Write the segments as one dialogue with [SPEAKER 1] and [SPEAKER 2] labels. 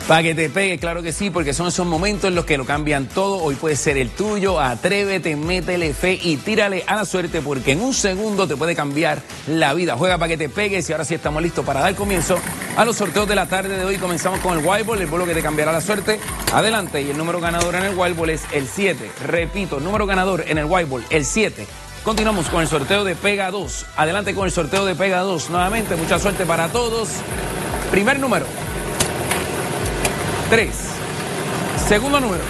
[SPEAKER 1] Para que te pegue, claro que sí, porque son esos momentos en los que lo cambian todo. Hoy puede ser el tuyo. Atrévete, métele fe y tírale a la suerte, porque en un segundo te puede cambiar la vida. Juega para que te pegues y ahora sí estamos listos para dar comienzo a los sorteos de la tarde de hoy. Comenzamos con el Wild Ball, el bolo que te cambiará la suerte. Adelante, y el número ganador en el Wild Ball es el 7. Repito, número ganador en el Wild Ball, el 7. Continuamos con el sorteo de Pega 2. Adelante con el sorteo de Pega 2. Nuevamente, mucha suerte para todos. Primer número. 3. Segundo número.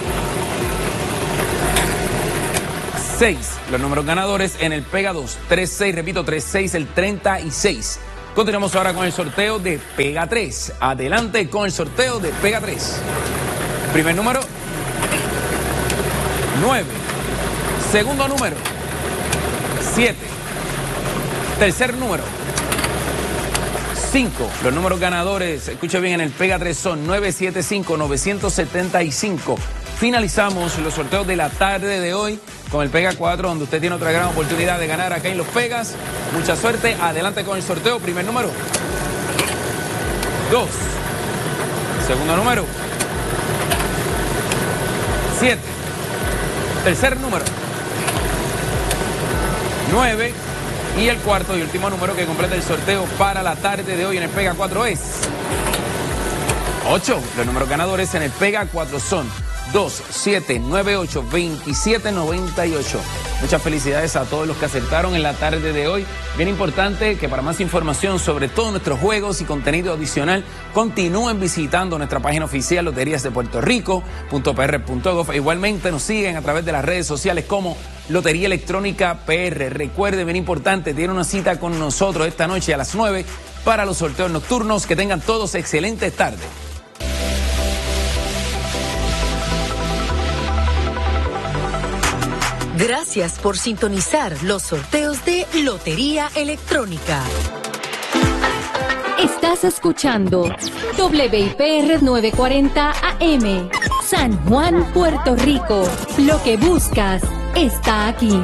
[SPEAKER 1] 6. Los números ganadores en el Pega 2. 3-6, repito, 3-6, el 36. Continuamos ahora con el sorteo de Pega 3. Adelante con el sorteo de Pega 3. Primer número. 9. Segundo número. 7. Tercer número. 5. Los números ganadores, escuche bien, en el Pega 3 son 975, 975. Finalizamos los sorteos de la tarde de hoy con el Pega 4, donde usted tiene otra gran oportunidad de ganar acá en Los Pegas. Mucha suerte. Adelante con el sorteo. Primer número. 2. Segundo número. 7. Tercer número. 9. Y el cuarto y último número que completa el sorteo para la tarde de hoy en el Pega 4 es 8. Los números ganadores en el Pega 4 son 2, 7, 9, 8, 27, 98. Muchas felicidades a todos los que acertaron en la tarde de hoy. Bien importante que para más información sobre todos nuestros juegos y contenido adicional, continúen visitando nuestra página oficial loteriasdepuertorico.pr.gov. Igualmente nos siguen a través de las redes sociales como Lotería Electrónica PR. Recuerde, bien importante, tiene una cita con nosotros esta noche a las 9 para los sorteos nocturnos. Que tengan todos excelentes tardes.
[SPEAKER 2] Gracias por sintonizar los sorteos de Lotería Electrónica.
[SPEAKER 3] Estás escuchando WIPR 940 AM, San Juan, Puerto Rico. Lo que buscas está aquí.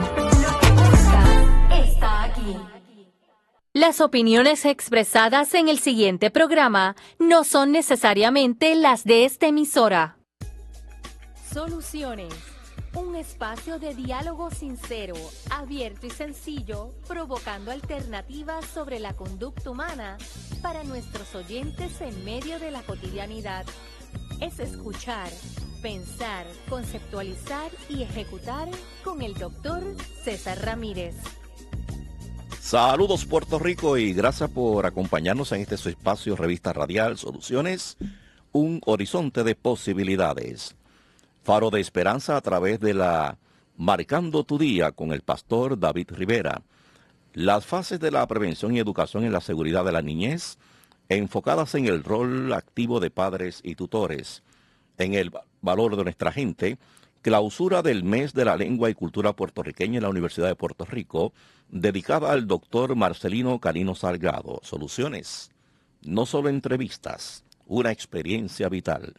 [SPEAKER 3] Las opiniones expresadas en el siguiente programa no son necesariamente las de esta emisora. Soluciones. Un espacio de diálogo sincero, abierto y sencillo, provocando alternativas sobre la conducta humana para nuestros oyentes en medio de la cotidianidad. Es escuchar, pensar, conceptualizar y ejecutar con el doctor César Ramírez.
[SPEAKER 4] Saludos Puerto Rico y gracias por acompañarnos en este su espacio Revista Radial Soluciones, un horizonte de posibilidades. Faro de esperanza a través de la Marcando tu Día con el pastor David Rivera. Las fases de la prevención y educación en la seguridad de la niñez, enfocadas en el rol activo de padres y tutores, en el valor de nuestra gente, clausura del mes de la lengua y cultura puertorriqueña en la Universidad de Puerto Rico, dedicada al doctor Marcelino Canino Salgado. Soluciones, no solo entrevistas, una experiencia vital.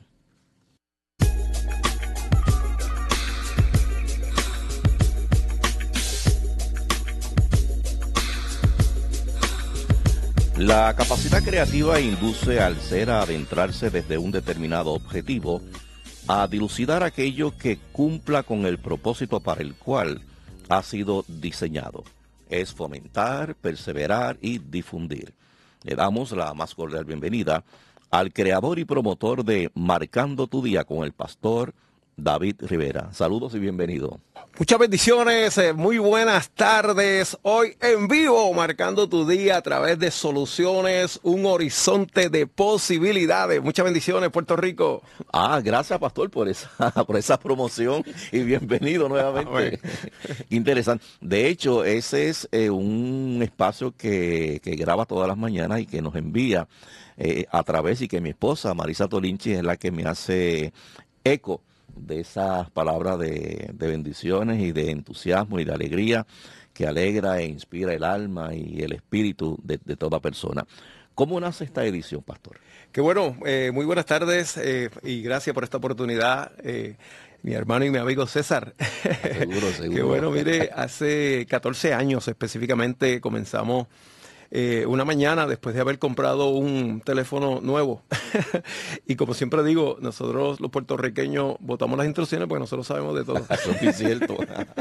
[SPEAKER 4] La capacidad creativa induce al ser a adentrarse desde un determinado objetivo a dilucidar aquello que cumpla con el propósito para el cual ha sido diseñado. Es fomentar, perseverar y difundir. Le damos la más cordial bienvenida al creador y promotor de Marcando tu Día con el pastor David Rivera. Saludos y bienvenido.
[SPEAKER 5] Muchas bendiciones, muy buenas tardes. Hoy en vivo, Marcando tu Día a través de Soluciones, un horizonte de posibilidades. Muchas bendiciones, Puerto Rico.
[SPEAKER 4] Gracias, pastor, por esa promoción y bienvenido nuevamente. Interesante. De hecho, ese es un espacio que graba todas las mañanas y que nos envía a través, y que mi esposa, Marisa Tolinchi, es la que me hace eco de esas palabras de bendiciones y de entusiasmo y de alegría que alegra e inspira el alma y el espíritu de toda persona. ¿Cómo nace esta edición, pastor?
[SPEAKER 5] Qué bueno, muy buenas tardes y gracias por esta oportunidad, mi hermano y mi amigo César.
[SPEAKER 4] Seguro.
[SPEAKER 5] Qué bueno, mire, hace 14 años específicamente comenzamos una mañana después de haber comprado un teléfono nuevo. Y como siempre digo, nosotros los puertorriqueños votamos las instrucciones porque nosotros sabemos de todo.
[SPEAKER 4] Eso es cierto.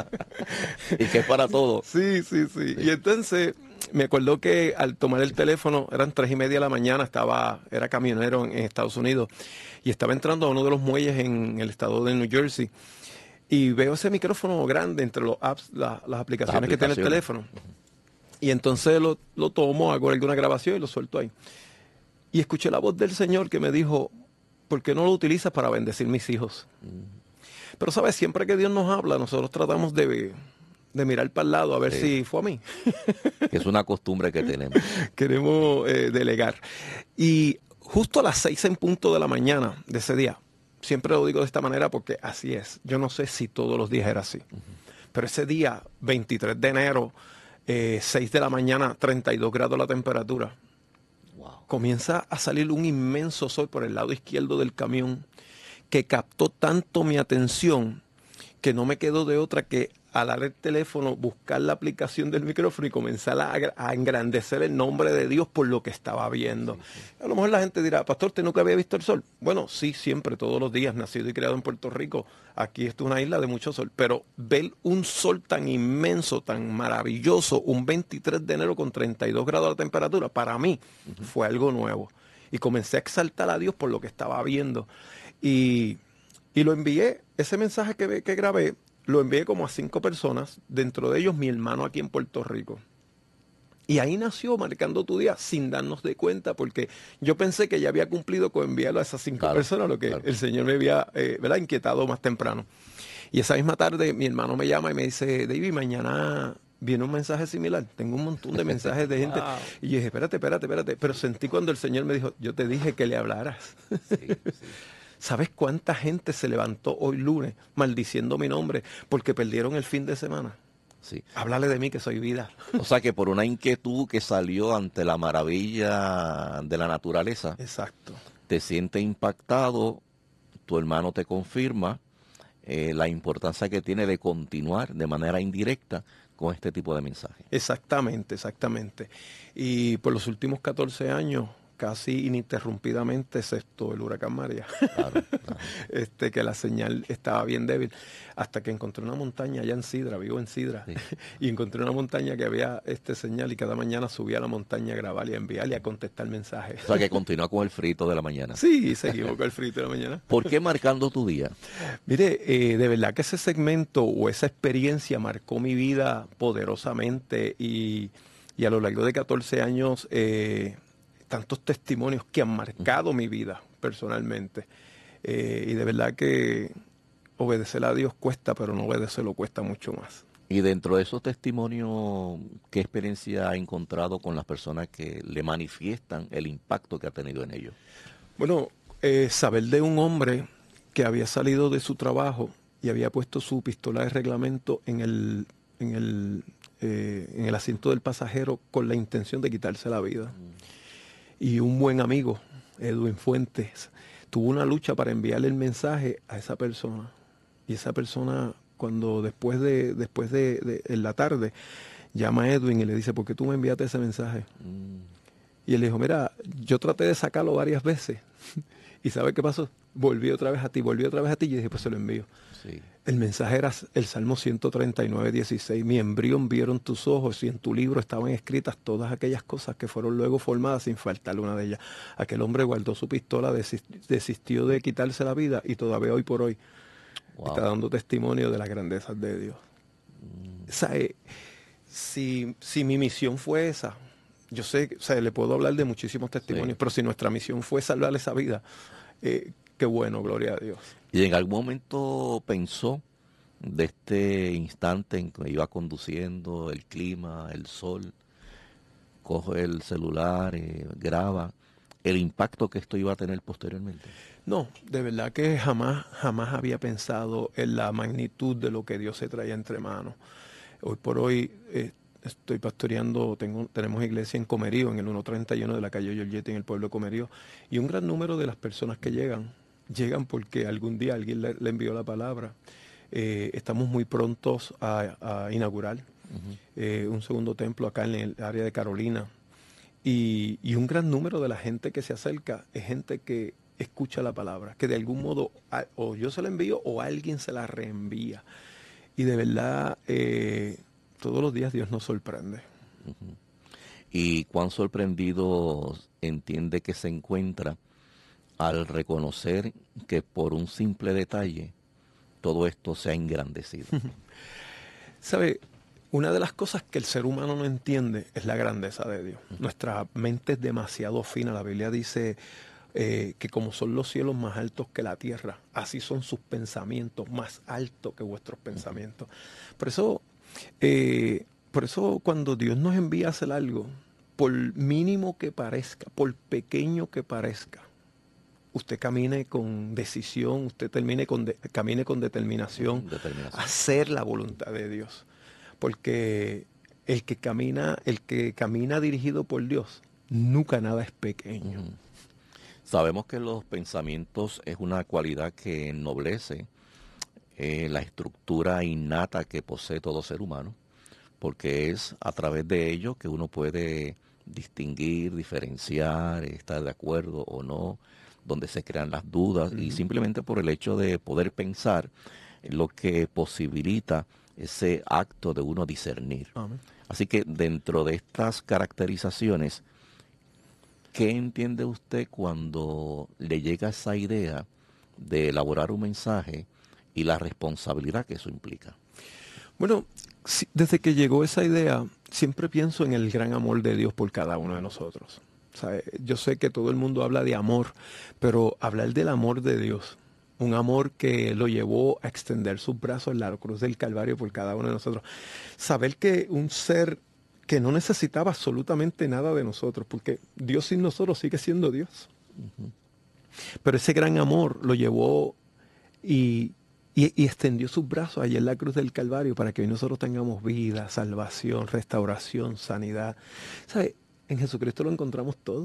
[SPEAKER 4] Y que es para todo.
[SPEAKER 5] Sí. Y entonces me acuerdo que al tomar el teléfono, eran 3:30 de la mañana, era camionero en Estados Unidos y estaba entrando a uno de los muelles en el estado de New Jersey y veo ese micrófono grande entre los apps, las aplicaciones que tiene el teléfono. Y entonces lo tomo, hago alguna grabación y lo suelto ahí. Y escuché la voz del Señor que me dijo, ¿por qué no lo utilizas para bendecir mis hijos? Pero sabes, siempre que Dios nos habla, nosotros tratamos de mirar para el lado a ver si fue a mí.
[SPEAKER 4] Es una costumbre que tenemos.
[SPEAKER 5] Queremos delegar. Y justo a las 6 en punto de la mañana de ese día, siempre lo digo de esta manera porque así es. Yo no sé si todos los días era así. Pero ese día, 23 de enero, 6 de la mañana, 32 grados la temperatura.
[SPEAKER 4] Wow.
[SPEAKER 5] Comienza a salir un inmenso sol por el lado izquierdo del camión que captó tanto mi atención que no me quedó de otra que alar el teléfono, buscar la aplicación del micrófono y comenzar a engrandecer el nombre de Dios por lo que estaba viendo. A lo mejor la gente dirá, pastor, ¿usted nunca había visto el sol? Bueno, sí, siempre, todos los días, nacido y criado en Puerto Rico. Aquí esto es una isla de mucho sol, pero ver un sol tan inmenso, tan maravilloso, un 23 de enero con 32 grados la temperatura, para mí fue algo nuevo. Y comencé a exaltar a Dios por lo que estaba viendo. Y lo envié, ese mensaje que grabé, lo envié como a 5 personas, dentro de ellos mi hermano aquí en Puerto Rico. Y ahí nació Marcando tu Día sin darnos de cuenta, porque yo pensé que ya había cumplido con enviarlo a esas 5 personas, lo que el Señor me había inquietado más temprano. Y esa misma tarde mi hermano me llama y me dice, David, mañana viene un mensaje similar. Tengo un montón de mensajes de gente. Y yo dije, espérate. Pero sentí cuando el Señor me dijo, yo te dije que le hablaras.
[SPEAKER 4] Sí.
[SPEAKER 5] ¿Sabes cuánta gente se levantó hoy lunes maldiciendo mi nombre porque perdieron el fin de semana?
[SPEAKER 4] Sí.
[SPEAKER 5] Háblale de mí que soy vida.
[SPEAKER 4] O sea que por una inquietud que salió ante la maravilla de la naturaleza,
[SPEAKER 5] Exacto.
[SPEAKER 4] te sientes impactado, tu hermano te confirma la importancia que tiene de continuar de manera indirecta con este tipo de mensajes.
[SPEAKER 5] Exactamente. Y por los últimos 14 años, casi ininterrumpidamente, excepto el huracán María,
[SPEAKER 4] Claro.
[SPEAKER 5] que la señal estaba bien débil, hasta que encontré una montaña allá en Sidra, vivo en Sidra,
[SPEAKER 4] Sí.
[SPEAKER 5] y encontré una montaña que había señal y cada mañana subía a la montaña a grabar y a enviar y a contestar mensajes.
[SPEAKER 4] O sea que continúa con el frito de la mañana.
[SPEAKER 5] Sí, seguimos con el frito de la mañana.
[SPEAKER 4] ¿Por qué Marcando tu Día?
[SPEAKER 5] Mire, de verdad que ese segmento o esa experiencia marcó mi vida poderosamente y a lo largo de 14 años, tantos testimonios que han marcado mi vida personalmente. Y de verdad que obedecer a Dios cuesta, pero no obedecerlo cuesta mucho más.
[SPEAKER 4] Y dentro de esos testimonios, ¿qué experiencia ha encontrado con las personas que le manifiestan el impacto que ha tenido en ellos?
[SPEAKER 5] Bueno, saber de un hombre que había salido de su trabajo y había puesto su pistola de reglamento en el asiento del pasajero con la intención de quitarse la vida. Y un buen amigo, Edwin Fuentes, tuvo una lucha para enviarle el mensaje a esa persona. Y esa persona, cuando después de en la tarde, llama a Edwin y le dice, ¿por qué tú me enviaste ese mensaje? Y él le dijo, mira, yo traté de sacarlo varias veces. ¿Y sabe qué pasó? Volví otra vez a ti. Y dije, pues se lo envío.
[SPEAKER 4] Sí.
[SPEAKER 5] El mensaje era el Salmo 139, 16. Mi embrión vieron tus ojos y en tu libro estaban escritas todas aquellas cosas que fueron luego formadas sin faltar una de ellas. Aquel hombre guardó su pistola, desistió de quitarse la vida y todavía hoy por hoy está dando testimonio de las grandezas de Dios. O sea, si mi misión fue esa, yo sé, o sea, le puedo hablar de muchísimos testimonios, pero si nuestra misión fue salvar esa vida, qué bueno, gloria a Dios.
[SPEAKER 4] ¿Y en algún momento pensó de este instante en que iba conduciendo, el clima, el sol, coge el celular, graba, el impacto que esto iba a tener posteriormente?
[SPEAKER 5] No, de verdad que jamás había pensado en la magnitud de lo que Dios se traía entre manos. Hoy por hoy estoy pastoreando, tenemos iglesia en Comerío, en el 131 de la calle Giorgetti, en el pueblo de Comerío, y un gran número de las personas que llegan porque algún día alguien le envió la palabra. Estamos muy prontos a inaugurar un segundo templo acá en el área de Carolina. Y un gran número de la gente que se acerca es gente que escucha la palabra, que de algún modo o yo se la envío o alguien se la reenvía. Y de verdad, todos los días Dios nos sorprende.
[SPEAKER 4] Uh-huh. ¿Y cuán sorprendido entiende que se encuentra al reconocer que por un simple detalle todo esto se ha engrandecido?
[SPEAKER 5] ¿Sabe? Una de las cosas que el ser humano no entiende es la grandeza de Dios. Nuestra mente es demasiado fina. La Biblia dice que como son los cielos más altos que la tierra, así son sus pensamientos más altos que vuestros pensamientos. Por eso cuando Dios nos envía a hacer algo, por mínimo que parezca, por pequeño que parezca, usted camine con decisión, usted camine con determinación, a hacer la voluntad de Dios. Porque el que camina dirigido por Dios, nunca nada es pequeño.
[SPEAKER 4] Sabemos que los pensamientos es una cualidad que ennoblece la estructura innata que posee todo ser humano, porque es a través de ello que uno puede distinguir, diferenciar, estar de acuerdo o no, donde se crean las dudas, y simplemente por el hecho de poder pensar, lo que posibilita ese acto de uno discernir. Amén. Así que dentro de estas caracterizaciones, ¿qué entiende usted cuando le llega esa idea de elaborar un mensaje y la responsabilidad que eso implica?
[SPEAKER 5] Bueno, desde que llegó esa idea, siempre pienso en el gran amor de Dios por cada uno de nosotros. O sea, yo sé que todo el mundo habla de amor, pero hablar del amor de Dios, un amor que lo llevó a extender sus brazos en la cruz del Calvario por cada uno de nosotros. Saber que un ser que no necesitaba absolutamente nada de nosotros, porque Dios sin nosotros sigue siendo Dios. Uh-huh. Pero ese gran amor lo llevó y extendió sus brazos allí en la cruz del Calvario para que hoy nosotros tengamos vida, salvación, restauración, sanidad. ¿Sabe? En Jesucristo lo encontramos todo.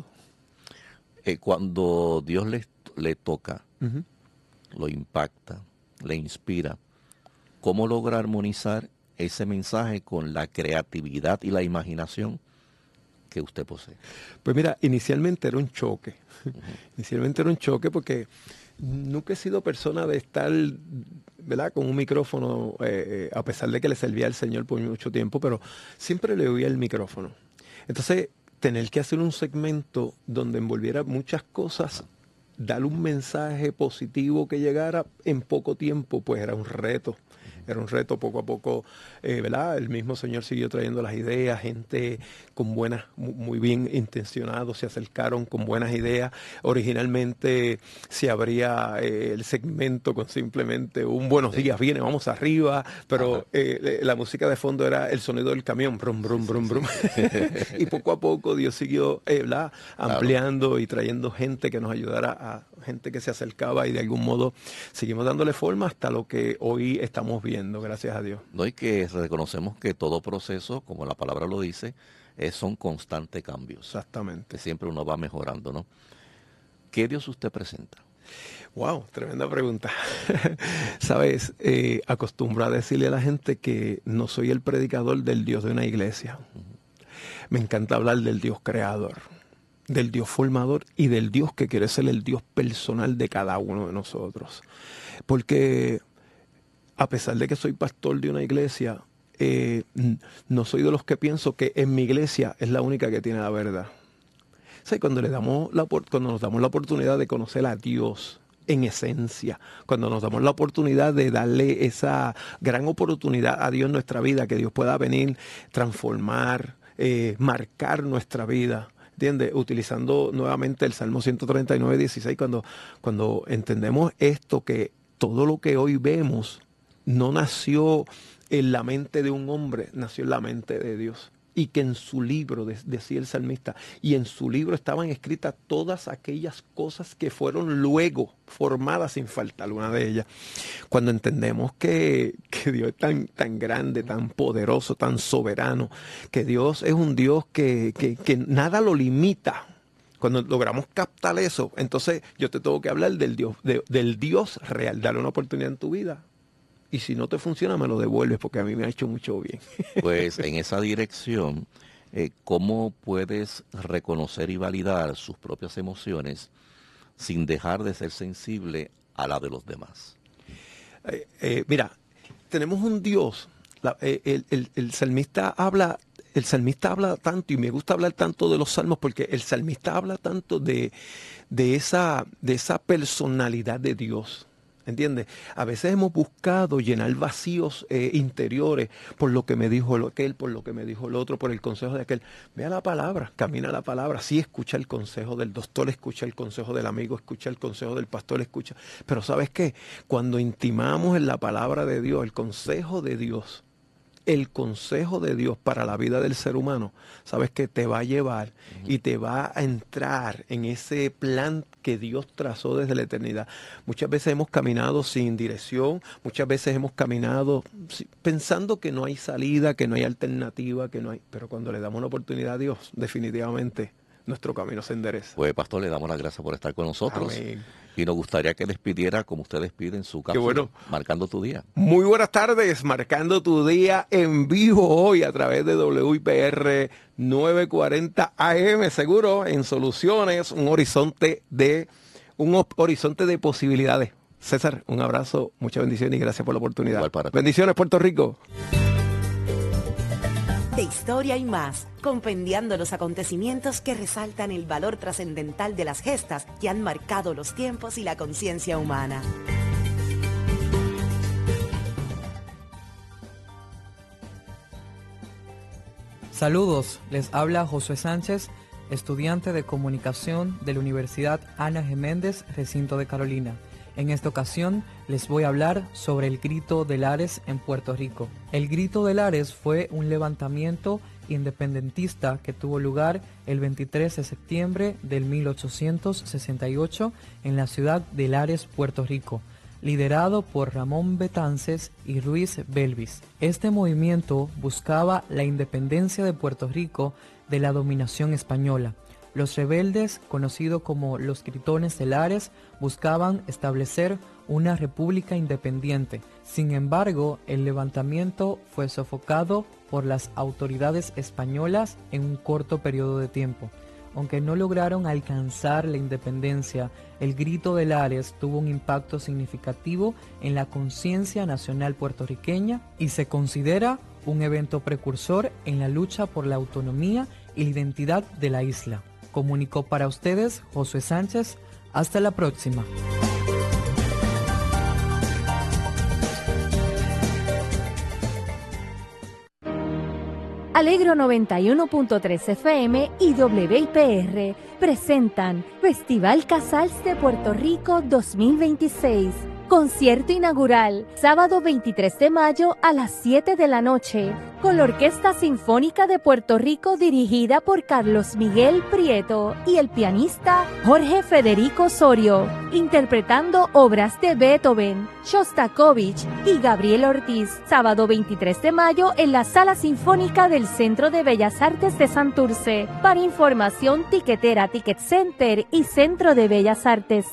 [SPEAKER 4] Cuando Dios le toca, uh-huh, lo impacta, le inspira, ¿cómo logra armonizar ese mensaje con la creatividad y la imaginación que usted posee?
[SPEAKER 5] Pues mira, inicialmente era un choque. Uh-huh. Inicialmente era un choque porque nunca he sido persona de estar, ¿verdad?, con un micrófono, a pesar de que le servía al Señor por mucho tiempo, pero siempre le oía el micrófono. Entonces, tener que hacer un segmento donde envolviera muchas cosas, darle un mensaje positivo que llegara en poco tiempo, pues era un reto. Era un reto poco a poco, ¿verdad? El mismo Señor siguió trayendo las ideas, gente con buenas, muy bien intencionados, se acercaron con buenas ideas. Originalmente se abría el segmento con simplemente un buenos días, viene, vamos arriba, pero la música de fondo era el sonido del camión, brum, brum, brum, brum. Y poco a poco Dios siguió, ¿verdad?, ampliando y trayendo gente que nos ayudara, a gente que se acercaba, y de algún modo seguimos dándole forma hasta lo que hoy estamos viendo. Gracias a Dios.
[SPEAKER 4] No, y que reconocemos que todo proceso, como la palabra lo dice, son constantes cambios.
[SPEAKER 5] Exactamente.
[SPEAKER 4] Que siempre uno va mejorando, ¿no? ¿Qué Dios usted presenta?
[SPEAKER 5] Wow, tremenda pregunta. Sabes, acostumbro a decirle a la gente que no soy el predicador del Dios de una iglesia. Uh-huh. Me encanta hablar del Dios creador, del Dios formador y del Dios que quiere ser el Dios personal de cada uno de nosotros. Porque a pesar de que soy pastor de una iglesia, no soy de los que pienso que en mi iglesia es la única que tiene la verdad. O sea, cuando nos damos la oportunidad de conocer a Dios en esencia, cuando nos damos la oportunidad de darle esa gran oportunidad a Dios en nuestra vida, que Dios pueda venir, transformar, marcar nuestra vida, ¿entiendes? Utilizando nuevamente el Salmo 139, 16, cuando entendemos esto, que todo lo que hoy vemos no nació en la mente de un hombre, nació en la mente de Dios. Y que en su libro, decía el salmista, y en su libro estaban escritas todas aquellas cosas que fueron luego formadas sin faltar una de ellas. Cuando entendemos que Dios es tan grande, tan poderoso, tan soberano, que Dios es un Dios que nada lo limita. Cuando logramos captar eso, entonces yo te tengo que hablar del Dios real, darle una oportunidad en tu vida. Y si no te funciona, me lo devuelves, porque a mí me ha hecho mucho bien.
[SPEAKER 4] Pues en esa dirección, ¿cómo puedes reconocer y validar sus propias emociones sin dejar de ser sensible a la de los demás?
[SPEAKER 5] Mira, tenemos un Dios. El salmista habla tanto, y me gusta hablar tanto de los salmos porque el salmista habla tanto de esa personalidad de Dios. ¿Entiendes? A veces hemos buscado llenar vacíos interiores por lo que me dijo aquel, por lo que me dijo el otro, por el consejo de aquel. Ve a la palabra, camina a la palabra. Sí, escucha el consejo del doctor, escucha el consejo del amigo, escucha el consejo del pastor, escucha. Pero ¿sabes qué? Cuando intimamos en la palabra de Dios, el consejo de Dios para la vida del ser humano, sabes que te va a llevar y te va a entrar en ese plan que Dios trazó desde la eternidad. Muchas veces hemos caminado sin dirección, muchas veces hemos caminado pensando que no hay salida, que no hay alternativa, pero cuando le damos una oportunidad a Dios, definitivamente nuestro camino se endereza.
[SPEAKER 4] Pues, pastor, le damos las gracias por estar con nosotros.
[SPEAKER 5] Amén.
[SPEAKER 4] Y nos gustaría que despidiera como usted despide en su cápsula,
[SPEAKER 5] bueno.
[SPEAKER 4] Marcando tu Día.
[SPEAKER 5] Muy buenas tardes, Marcando tu Día en vivo hoy a través de WIPR 940 AM, seguro, en Soluciones, un horizonte de posibilidades. César, un abrazo, muchas bendiciones y gracias por la oportunidad.
[SPEAKER 4] Igual para ti.
[SPEAKER 5] Bendiciones, Puerto Rico.
[SPEAKER 6] De historia y más, compendiando los acontecimientos que resaltan el valor trascendental de las gestas que han marcado los tiempos y la conciencia humana.
[SPEAKER 7] Saludos, les habla Josué Sánchez, estudiante de comunicación de la Universidad Ana G. Méndez, recinto de Carolina. En esta ocasión les voy a hablar sobre el Grito de Lares en Puerto Rico. El Grito de Lares fue un levantamiento independentista que tuvo lugar el 23 de septiembre del 1868 en la ciudad de Lares, Puerto Rico, liderado por Ramón Betances y Ruiz Belvis. Este movimiento buscaba la independencia de Puerto Rico de la dominación española. Los rebeldes, conocidos como los Gritones de Lares, buscaban establecer una república independiente. Sin embargo, el levantamiento fue sofocado por las autoridades españolas en un corto periodo de tiempo. Aunque no lograron alcanzar la independencia, el Grito de Lares tuvo un impacto significativo en la conciencia nacional puertorriqueña y se considera un evento precursor en la lucha por la autonomía y la identidad de la isla. Comunicó para ustedes Josué Sánchez. Hasta la próxima.
[SPEAKER 3] Alegro 91.3 FM y WIPR presentan Festival Casals de Puerto Rico 2026. Concierto inaugural, sábado 23 de mayo a las 7 de la noche, con la Orquesta Sinfónica de Puerto Rico dirigida por Carlos Miguel Prieto y el pianista Jorge Federico Osorio, interpretando obras de Beethoven, Shostakovich y Gabriel Ortiz. Sábado 23 de mayo en la Sala Sinfónica del Centro de Bellas Artes de Santurce. Para información, tiquetera Ticket Center y Centro de Bellas Artes.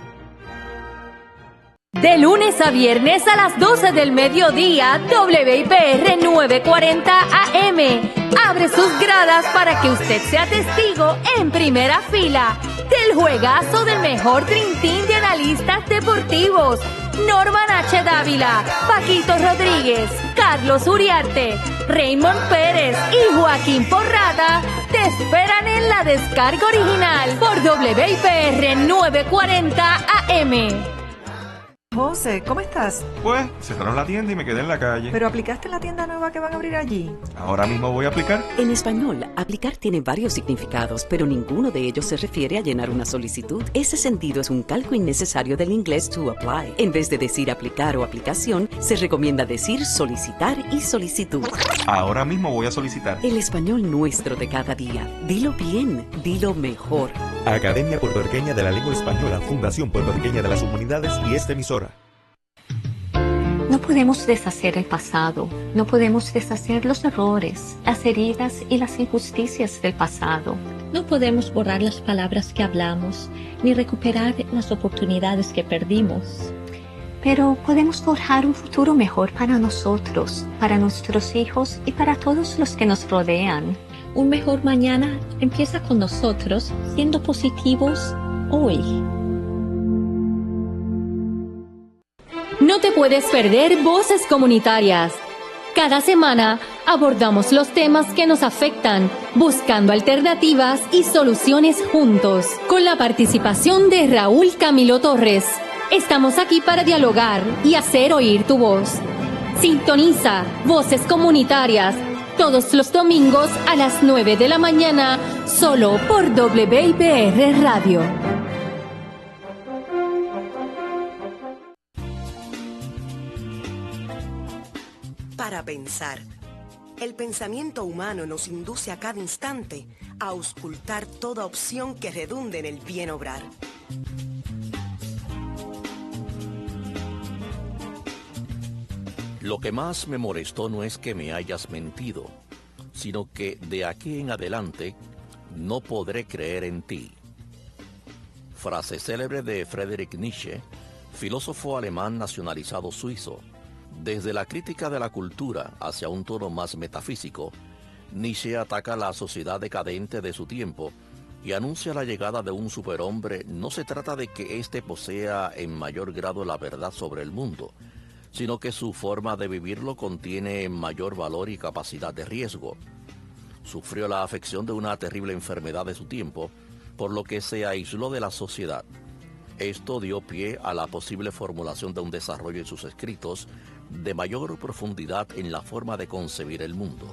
[SPEAKER 3] De lunes a viernes a las 12 del mediodía, WIPR 940 AM abre sus gradas para que usted sea testigo en primera fila del juegazo del mejor Dream Team de analistas deportivos. Norman H. Dávila, Paquito Rodríguez, Carlos Uriarte, Raymond Pérez y Joaquín Porrata te esperan en la descarga original por WIPR 940 AM.
[SPEAKER 8] José, ¿cómo estás?
[SPEAKER 9] Pues, cerraron la tienda y me quedé en la calle.
[SPEAKER 8] ¿Pero aplicaste en la tienda nueva que van a abrir allí?
[SPEAKER 9] Ahora mismo voy a aplicar.
[SPEAKER 10] En español, aplicar tiene varios significados, pero ninguno de ellos se refiere a llenar una solicitud. Ese sentido es un calco innecesario del inglés to apply. En vez de decir aplicar o aplicación, se recomienda decir solicitar y solicitud.
[SPEAKER 9] Ahora mismo voy a solicitar.
[SPEAKER 10] El español nuestro de cada día. Dilo bien, dilo mejor.
[SPEAKER 11] Academia Puertorriqueña de la Lengua Española, Fundación Puertorriqueña de las Humanidades y esta emisora.
[SPEAKER 12] No podemos deshacer el pasado, no podemos deshacer los errores, las heridas y las injusticias del pasado. No podemos borrar las palabras que hablamos, ni recuperar las oportunidades que perdimos. Pero podemos forjar un futuro mejor para nosotros, para nuestros hijos y para todos los que nos rodean. Un mejor mañana empieza con nosotros siendo positivos hoy.
[SPEAKER 3] No te puedes perder Voces Comunitarias. Cada semana abordamos los temas que nos afectan, buscando alternativas y soluciones juntos, con la participación de Raúl Camilo Torres. Estamos aquí para dialogar y hacer oír tu voz. Sintoniza Voces Comunitarias todos los domingos a las 9 de la mañana, solo por WIPR Radio.
[SPEAKER 6] Para pensar. El pensamiento humano nos induce a cada instante a auscultar toda opción que redunde en el bien obrar.
[SPEAKER 4] Lo que más me molestó no es que me hayas mentido, sino que de aquí en adelante no podré creer en ti. Frase célebre de Friedrich Nietzsche, filósofo alemán nacionalizado suizo. Desde la crítica de la cultura hacia un tono más metafísico, Nietzsche ataca la sociedad decadente de su tiempo y anuncia la llegada de un superhombre. No se trata de que éste posea en mayor grado la verdad sobre el mundo, sino que su forma de vivirlo contiene mayor valor y capacidad de riesgo. Sufrió la afección de una terrible enfermedad de su tiempo, por lo que se aisló de la sociedad. Esto dio pie a la posible formulación de un desarrollo en sus escritos de mayor profundidad en la forma de concebir el mundo.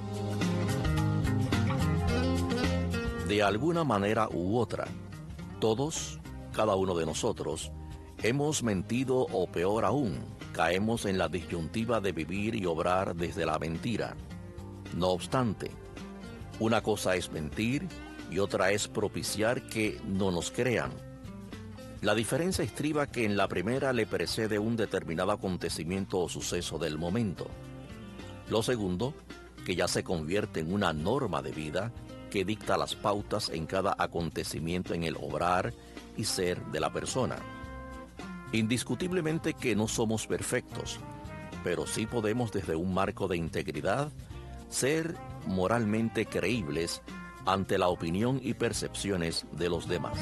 [SPEAKER 4] De alguna manera u otra, todos, cada uno de nosotros, hemos mentido o peor aún, caemos en la disyuntiva de vivir y obrar desde la mentira. No obstante, una cosa es mentir y otra es propiciar que no nos crean. La diferencia estriba que en la primera le precede un determinado acontecimiento o suceso del momento. Lo segundo, que ya se convierte en una norma de vida que dicta las pautas en cada acontecimiento en el obrar y ser de la persona. Indiscutiblemente que no somos perfectos, pero sí podemos desde un marco de integridad ser moralmente creíbles ante la opinión y percepciones de los demás.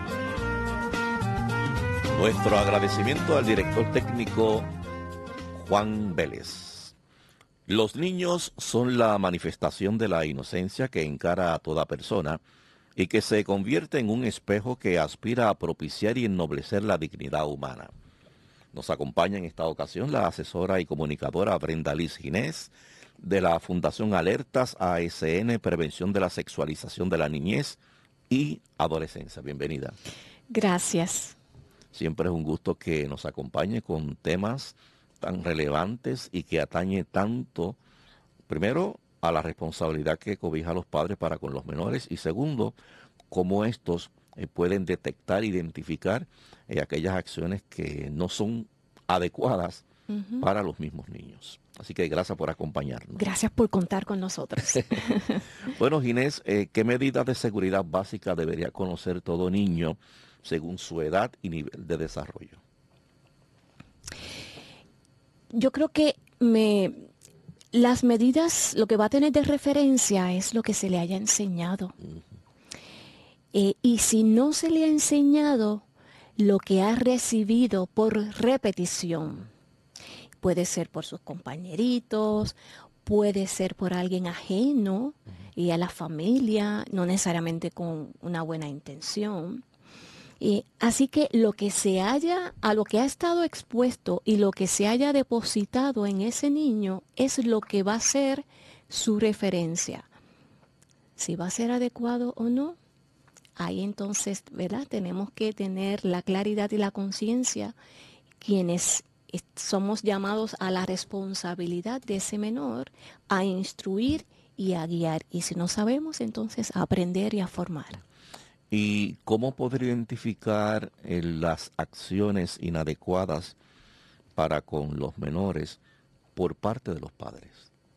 [SPEAKER 4] Nuestro agradecimiento al director técnico Juan Vélez. Los niños son la manifestación de la inocencia que encara a toda persona y que se convierte en un espejo que aspira a propiciar y ennoblecer la dignidad humana. Nos acompaña en esta ocasión la asesora y comunicadora Brenda Liz Ginés de la Fundación Alertas ASN, Prevención de la Sexualización de la Niñez y Adolescencia. Bienvenida.
[SPEAKER 13] Gracias.
[SPEAKER 4] Siempre es un gusto que nos acompañe con temas tan relevantes y que atañe tanto, primero, a la responsabilidad que cobija a los padres para con los menores y segundo, cómo estos pueden detectar, identificar aquellas acciones que no son adecuadas para los mismos niños. Así que gracias por acompañarnos.
[SPEAKER 13] Gracias por contar con nosotros.
[SPEAKER 4] Bueno, Ginés, ¿qué medidas de seguridad básica debería conocer todo niño según su edad y nivel de desarrollo?
[SPEAKER 13] Yo creo que las medidas, lo que va a tener de referencia es lo que se le haya enseñado. Y si no se le ha enseñado lo que ha recibido por repetición, puede ser por sus compañeritos, puede ser por alguien ajeno y a la familia, no necesariamente con una buena intención. Así que a lo que ha estado expuesto y lo que se haya depositado en ese niño es lo que va a ser su referencia. Si va a ser adecuado o no, ahí entonces, ¿verdad? Tenemos que tener la claridad y la conciencia, quienes somos llamados a la responsabilidad de ese menor, a instruir y a guiar. Y si no sabemos, entonces a aprender y a formar.
[SPEAKER 4] ¿Y cómo poder identificar las acciones inadecuadas para con los menores por parte de los padres?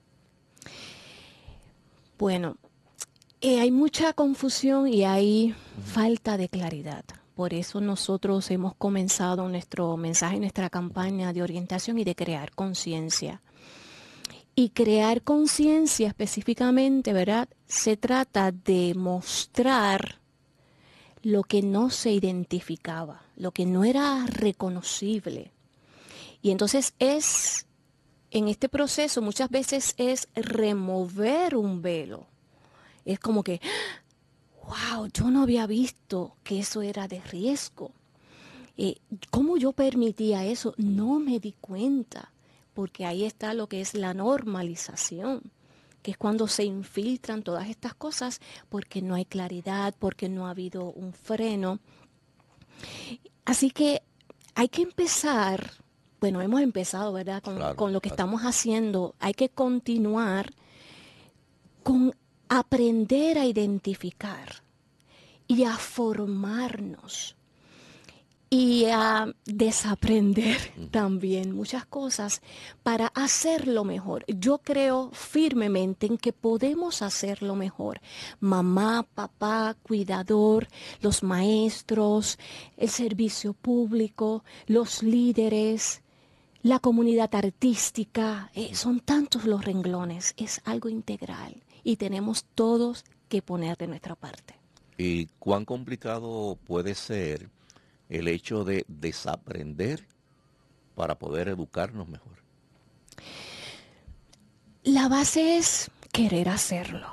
[SPEAKER 13] Bueno, hay mucha confusión y hay falta de claridad. Por eso nosotros hemos comenzado nuestro mensaje, nuestra campaña de orientación y de crear conciencia. Y crear conciencia específicamente, ¿verdad? Se trata de mostrar lo que no se identificaba, lo que no era reconocible. Y entonces en este proceso muchas veces es remover un velo. Es como que, wow, yo no había visto que eso era de riesgo. ¿Cómo yo permitía eso? No me di cuenta, porque ahí está lo que es la normalización, que es cuando se infiltran todas estas cosas porque no hay claridad, porque no ha habido un freno. Así que hay que empezar, bueno, hemos empezado, ¿verdad? Con lo que estamos haciendo, hay que continuar con aprender a identificar y a formarnos y a desaprender también muchas cosas para hacerlo mejor. Yo creo firmemente en que podemos hacerlo mejor. Mamá, papá, cuidador, los maestros, el servicio público, los líderes, la comunidad artística. Son tantos los renglones, es algo integral y tenemos todos que poner de nuestra parte.
[SPEAKER 4] ¿Y cuán complicado puede ser el hecho de desaprender para poder educarnos mejor?
[SPEAKER 13] La base es querer hacerlo.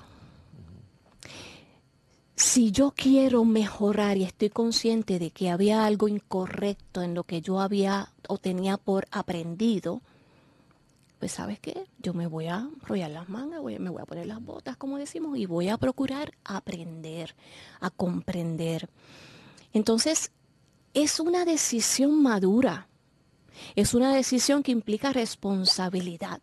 [SPEAKER 13] Si yo quiero mejorar y estoy consciente de que había algo incorrecto en lo que yo había o tenía por aprendido, pues ¿sabes qué? Yo me voy a enrollar las mangas, me voy a poner las botas, como decimos, y voy a procurar aprender, a comprender. Entonces, es una decisión madura, es una decisión que implica responsabilidad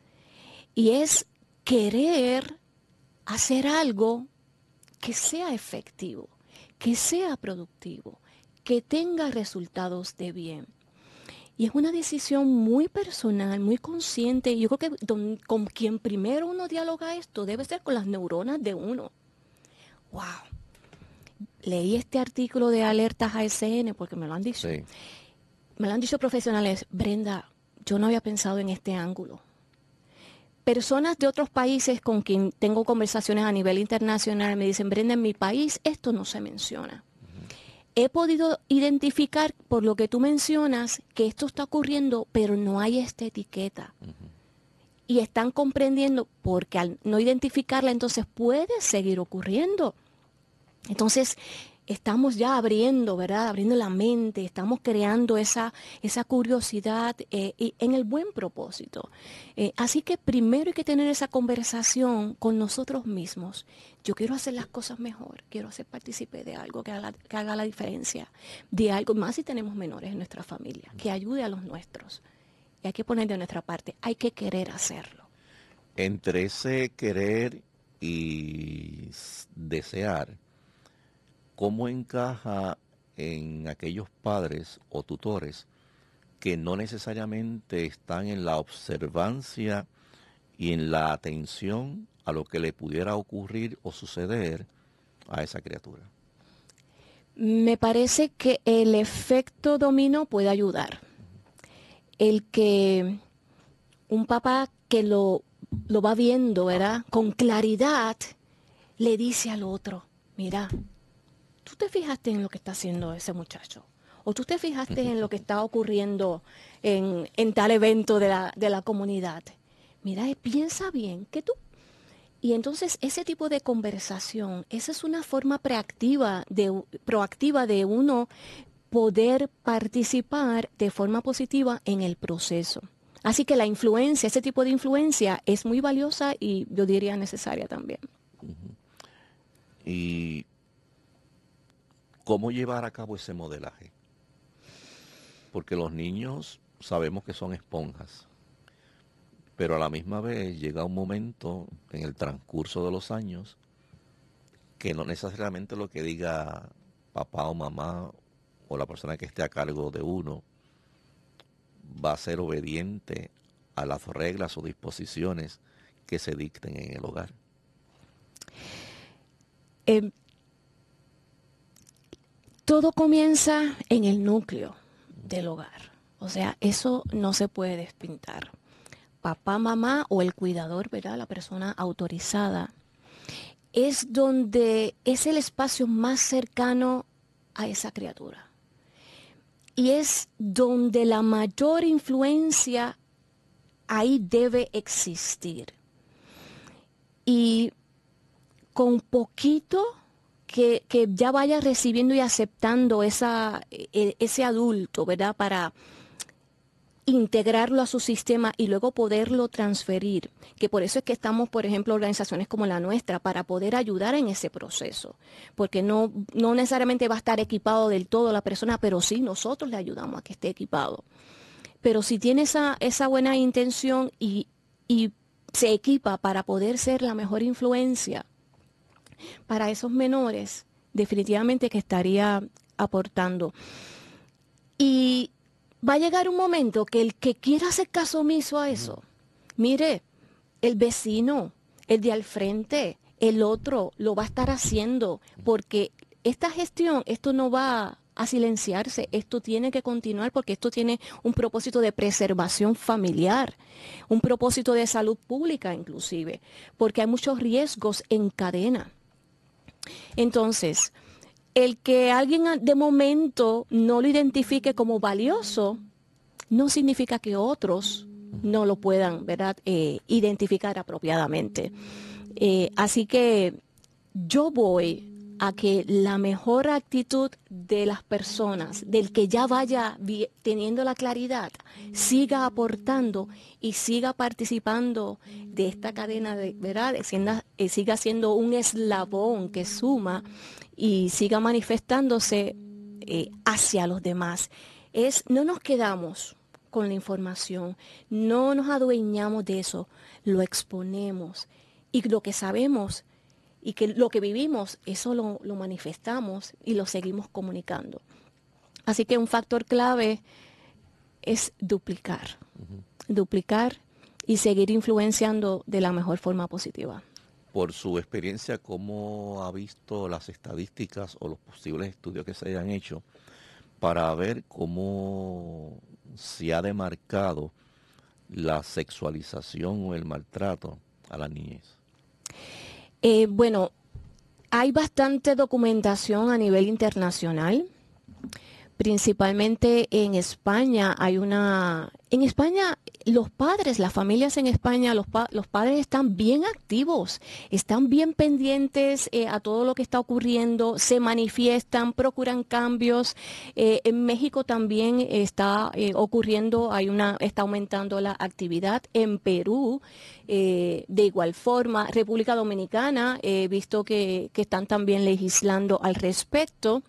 [SPEAKER 13] y es querer hacer algo que sea efectivo, que sea productivo, que tenga resultados de bien. Y es una decisión muy personal, muy consciente. Y yo creo que con quien primero uno dialoga esto debe ser con las neuronas de uno. ¡Wow! Leí este artículo de alertas ASN porque me lo han dicho. Sí. Me lo han dicho profesionales. Brenda, yo no había pensado en este ángulo. Personas de otros países con quien tengo conversaciones a nivel internacional me dicen, Brenda, en mi país esto no se menciona. He podido identificar, por lo que tú mencionas, que esto está ocurriendo, pero no hay esta etiqueta. Y están comprendiendo, porque al no identificarla, entonces puede seguir ocurriendo. Entonces, estamos ya abriendo, ¿verdad? Abriendo la mente, estamos creando esa curiosidad en el buen propósito. Así que primero hay que tener esa conversación con nosotros mismos. Yo quiero hacer las cosas mejor, quiero ser partícipe de algo que haga la diferencia, de algo más si tenemos menores en nuestra familia, que ayude a los nuestros. Y hay que poner de nuestra parte, hay que querer hacerlo.
[SPEAKER 4] Entre ese querer y desear, ¿cómo encaja en aquellos padres o tutores que no necesariamente están en la observancia y en la atención a lo que le pudiera ocurrir o suceder a esa criatura?
[SPEAKER 13] Me parece que el efecto dominó puede ayudar. El que un papá que lo va viendo, ¿verdad? Con claridad, le dice al otro, mira, ¿tú te fijaste en lo que está haciendo ese muchacho? ¿O tú te fijaste en lo que está ocurriendo en tal evento de la comunidad? Mira, piensa bien que tú... Y entonces ese tipo de conversación, esa es una forma proactiva de uno poder participar de forma positiva en el proceso. Así que la influencia, ese tipo de influencia es muy valiosa y yo diría necesaria también.
[SPEAKER 4] Y ¿cómo llevar a cabo ese modelaje? Porque los niños sabemos que son esponjas, pero a la misma vez llega un momento en el transcurso de los años que no necesariamente lo que diga papá o mamá o la persona que esté a cargo de uno va a ser obediente a las reglas o disposiciones que se dicten en el hogar.
[SPEAKER 13] Todo comienza en el núcleo del hogar. O sea, eso no se puede despintar. papá, mamá o el cuidador, ¿verdad? La persona autorizada, es donde es el espacio más cercano a esa criatura. Y es donde la mayor influencia ahí debe existir. Y con poquito que ya vaya recibiendo y aceptando ese adulto, ¿verdad? Para integrarlo a su sistema y luego poderlo transferir, que por eso es que estamos, por ejemplo, organizaciones como la nuestra, para poder ayudar en ese proceso, porque no necesariamente va a estar equipado del todo la persona, pero sí nosotros le ayudamos a que esté equipado. Pero si tiene esa buena intención y se equipa para poder ser la mejor influencia para esos menores, definitivamente que estaría aportando. Y va a llegar un momento que el que quiera hacer caso omiso a eso, mire, el vecino, el de al frente, el otro, lo va a estar haciendo, porque esta gestión, esto no va a silenciarse, esto tiene que continuar porque esto tiene un propósito de preservación familiar, un propósito de salud pública inclusive, porque hay muchos riesgos en cadena. Entonces, el que alguien de momento no lo identifique como valioso, no significa que otros no lo puedan, ¿verdad? Identificar apropiadamente. Así que yo voy a que la mejor actitud de las personas, del que ya vaya teniendo la claridad, siga aportando y siga participando de esta cadena, ¿verdad? Siga siendo un eslabón que suma y siga manifestándose hacia los demás. No nos quedamos con la información, no nos adueñamos de eso, lo exponemos y lo que sabemos y que lo que vivimos, eso lo manifestamos y lo seguimos comunicando. Así que un factor clave es duplicar y seguir influenciando de la mejor forma positiva.
[SPEAKER 4] Por su experiencia, ¿cómo ha visto las estadísticas o los posibles estudios que se hayan hecho para ver cómo se ha demarcado la sexualización o el maltrato a la niñez?
[SPEAKER 13] Bueno, hay bastante documentación a nivel internacional, principalmente en España. En España, los padres, las familias en España, los padres están bien activos, están bien pendientes a todo lo que está ocurriendo, se manifiestan, procuran cambios. En México también está ocurriendo, está aumentando la actividad. En Perú, de igual forma, República Dominicana, he visto que están también legislando al respecto.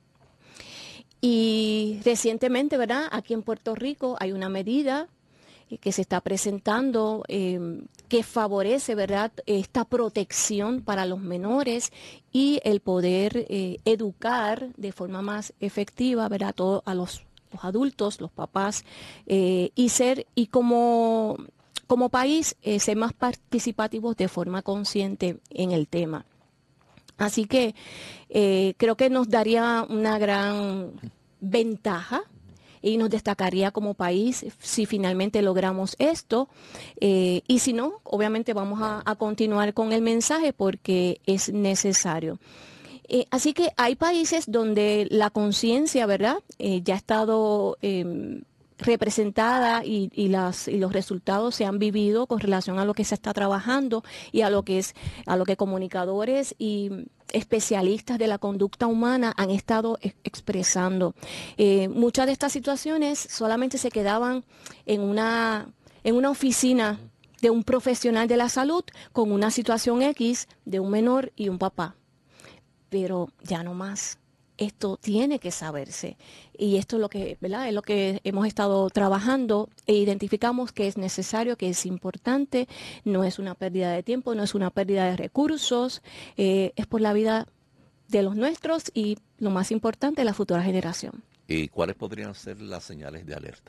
[SPEAKER 13] Y recientemente, ¿verdad? Aquí en Puerto Rico hay una medida que se está presentando que favorece, ¿verdad?, esta protección para los menores y el poder educar de forma más efectiva, ¿verdad?, a los adultos, los papás, y como país ser más participativos de forma consciente en el tema. Así que creo que nos daría una gran ventaja y nos destacaría como país si finalmente logramos esto. Y si no, obviamente vamos a continuar con el mensaje porque es necesario. Así que hay países donde la conciencia, ¿verdad?, ya ha estado representada y los resultados se han vivido con relación a lo que se está trabajando y a lo que comunicadores y especialistas de la conducta humana han estado expresando. Muchas de estas situaciones solamente se quedaban en una oficina de un profesional de la salud con una situación X de un menor y un papá, pero ya no más. Esto tiene que saberse y esto es lo que, ¿verdad?, es lo que hemos estado trabajando e identificamos que es necesario, que es importante, no es una pérdida de tiempo, no es una pérdida de recursos, es por la vida de los nuestros y lo más importante, la futura generación.
[SPEAKER 4] ¿Y cuáles podrían ser las señales de alerta?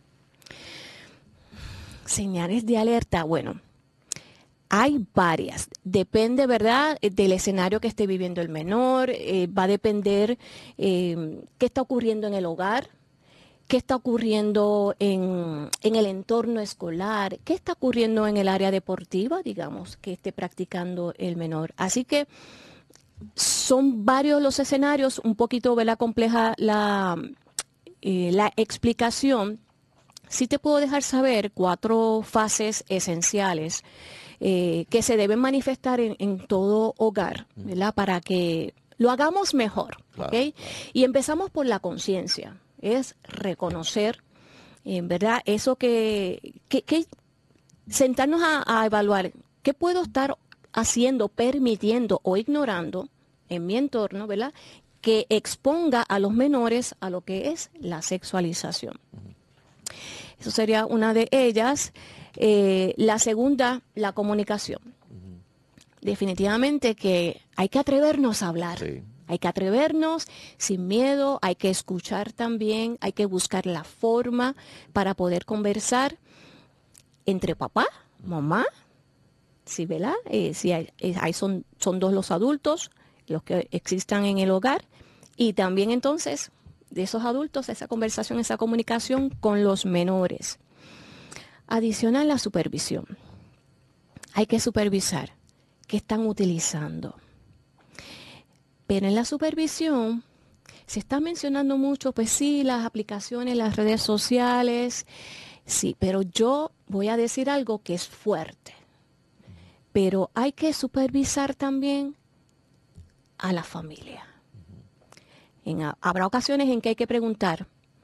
[SPEAKER 13] Señales de alerta, bueno. Hay varias, depende, ¿verdad?, del escenario que esté viviendo el menor, va a depender qué está ocurriendo en el hogar, qué está ocurriendo en el entorno escolar, qué está ocurriendo en el área deportiva, digamos, que esté practicando el menor. Así que son varios los escenarios, un poquito, ¿verdad?, compleja la explicación. Sí te puedo dejar saber 4 fases esenciales que se deben manifestar en todo hogar, ¿verdad?, para que lo hagamos mejor.
[SPEAKER 4] Claro,
[SPEAKER 13] ¿Okay?
[SPEAKER 4] claro.
[SPEAKER 13] Y empezamos por la conciencia, es reconocer, ¿verdad?, eso que sentarnos a evaluar qué puedo estar haciendo, permitiendo o ignorando en mi entorno, ¿verdad?, que exponga a los menores a lo que es la sexualización. Eso sería una de ellas. La segunda, la comunicación. Definitivamente que hay que atrevernos a hablar.
[SPEAKER 4] Sí.
[SPEAKER 13] Hay que atrevernos sin miedo, hay que escuchar también, hay que buscar la forma para poder conversar entre papá, mamá, ¿sí, verdad? Si son 2 los adultos, los que existan en el hogar, y también entonces de esos adultos, esa conversación, esa comunicación con los menores. Adicional, la supervisión. Hay que supervisar qué están utilizando. Pero en la supervisión se está mencionando mucho, pues sí, las aplicaciones, las redes sociales, sí, pero yo voy a decir algo que es fuerte. Pero hay que supervisar también a la familia. Habrá ocasiones en que hay que preguntar,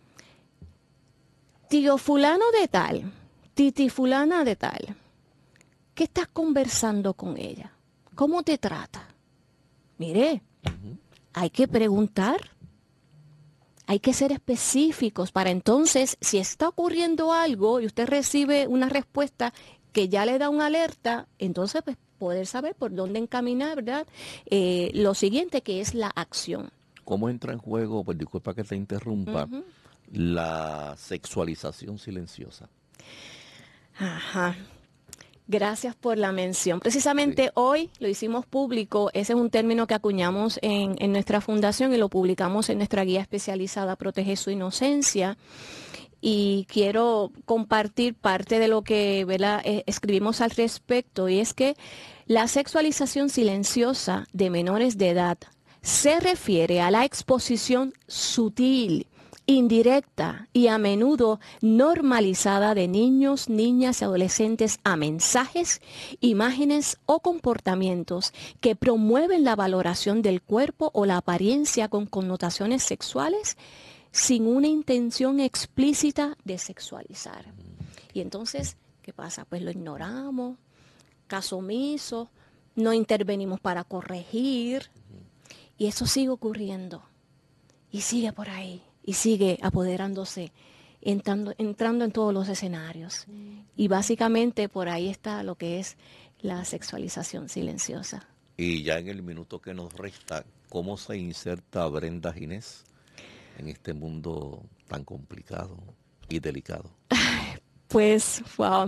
[SPEAKER 13] tío fulano de tal, titi fulana de tal, ¿qué estás conversando con ella? ¿Cómo te trata? Mire, hay que preguntar, hay que ser específicos para entonces, si está ocurriendo algo y usted recibe una respuesta que ya le da una alerta, entonces pues poder saber por dónde encaminar, ¿verdad? Lo siguiente, que es la acción.
[SPEAKER 4] ¿Cómo entra en juego, pues disculpa que te interrumpa, la sexualización silenciosa?
[SPEAKER 13] Ajá. Gracias por la mención. Precisamente hoy lo hicimos público. Ese es un término que acuñamos en nuestra fundación y lo publicamos en nuestra guía especializada Protege su Inocencia. Y quiero compartir parte de lo que, ¿verdad?, escribimos al respecto, y es que la sexualización silenciosa de menores de edad se refiere a la exposición sutil, indirecta y a menudo normalizada de niños, niñas y adolescentes a mensajes, imágenes o comportamientos que promueven la valoración del cuerpo o la apariencia con connotaciones sexuales sin una intención explícita de sexualizar. Y entonces, ¿qué pasa? Pues lo ignoramos, caso omiso, no intervenimos para corregir, y eso sigue ocurriendo, y sigue por ahí, y sigue apoderándose, entrando en todos los escenarios. Y básicamente por ahí está lo que es la sexualización silenciosa.
[SPEAKER 4] Y ya en el minuto que nos resta, ¿cómo se inserta Brenda Ginés en este mundo tan complicado y delicado?
[SPEAKER 13] Pues, wow.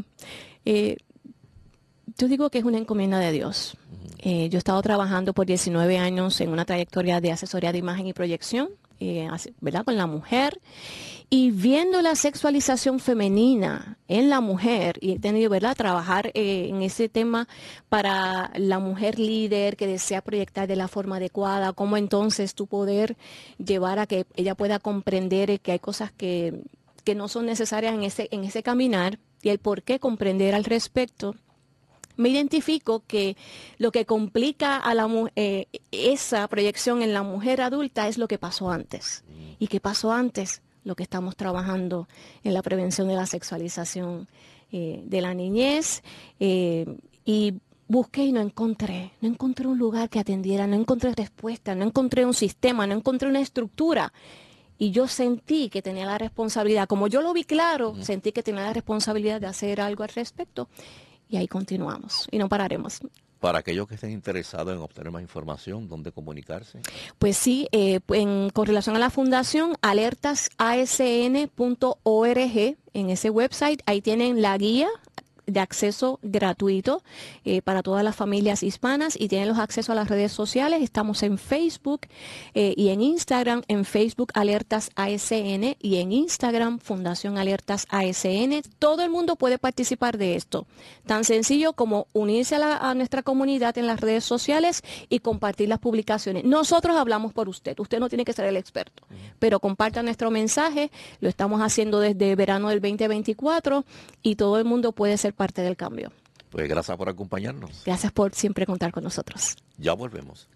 [SPEAKER 13] Yo digo que es una encomienda de Dios. Yo he estado trabajando por 19 años en una trayectoria de asesoría de imagen y proyección, ¿verdad?, con la mujer, y viendo la sexualización femenina en la mujer, y he tenido, ¿verdad?, trabajar en ese tema para la mujer líder que desea proyectar de la forma adecuada, cómo entonces tú poder llevar a que ella pueda comprender que hay cosas que no son necesarias en ese caminar, y el por qué comprender al respecto. Me identifico que lo que complica a esa proyección en la mujer adulta es lo que pasó antes. ¿Y qué pasó antes? Lo que estamos trabajando en la prevención de la sexualización de la niñez. Y busqué y no encontré un lugar que atendiera, no encontré respuesta, no encontré un sistema, no encontré una estructura. Y yo sentí que tenía la responsabilidad, como yo lo vi claro, sentí que tenía la responsabilidad de hacer algo al respecto. Y ahí continuamos y no pararemos.
[SPEAKER 4] Para aquellos que estén interesados en obtener más información, ¿dónde comunicarse?
[SPEAKER 13] Pues sí, con relación a la fundación, alertasasn.org, en ese website, ahí tienen la guía de acceso gratuito para todas las familias hispanas y tienen los accesos a las redes sociales. Estamos en Facebook y en Instagram. En Facebook Alertas ASN y en Instagram Fundación Alertas ASN. Todo el mundo puede participar de esto. Tan sencillo como unirse a nuestra comunidad en las redes sociales y compartir las publicaciones. Nosotros hablamos por usted. Usted no tiene que ser el experto, pero comparta nuestro mensaje. Lo estamos haciendo desde verano del 2024 y todo el mundo puede ser parte del cambio.
[SPEAKER 4] Pues gracias por acompañarnos.
[SPEAKER 13] Gracias por siempre contar con nosotros.
[SPEAKER 4] Ya volvemos.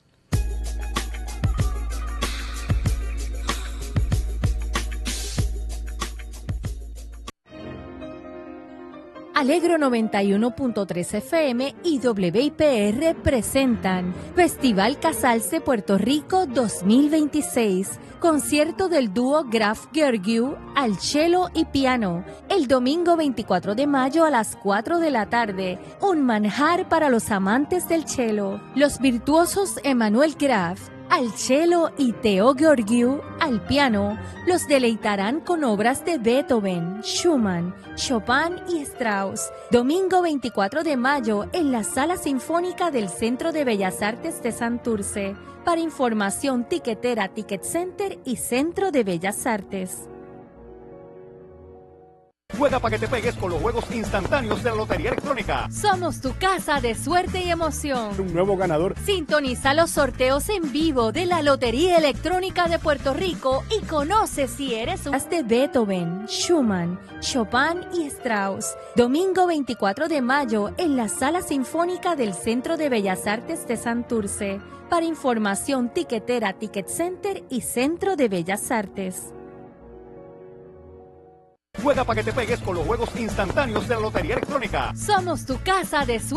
[SPEAKER 3] Alegro 91.3 FM y WIPR presentan Festival Casalce Puerto Rico 2026. Concierto del dúo Graf Georgiou al cello y piano. El domingo 24 de mayo a las 4 de la tarde. Un manjar para los amantes del cello. Los virtuosos Emanuel Graf al cello y Theo Georgiou al piano los deleitarán con obras de Beethoven, Schumann, Chopin y Strauss. Domingo 24 de mayo en la Sala Sinfónica del Centro de Bellas Artes de Santurce. Para información, tiquetera, Ticket Center y Centro de Bellas Artes.
[SPEAKER 14] Juega para que te pegues con los juegos instantáneos de la Lotería Electrónica.
[SPEAKER 3] Somos tu casa de suerte y emoción.
[SPEAKER 14] Un nuevo ganador.
[SPEAKER 3] Sintoniza los sorteos en vivo de la Lotería Electrónica de Puerto Rico y conoce si eres un de Beethoven, Schumann, Chopin y Strauss. Domingo 24 de mayo en la Sala Sinfónica del Centro de Bellas Artes de Santurce. Para información, tiquetera, Ticket Center y Centro de Bellas Artes.
[SPEAKER 14] Juega para que te pegues con los juegos instantáneos de la Lotería Electrónica.
[SPEAKER 3] Somos tu casa de suerte.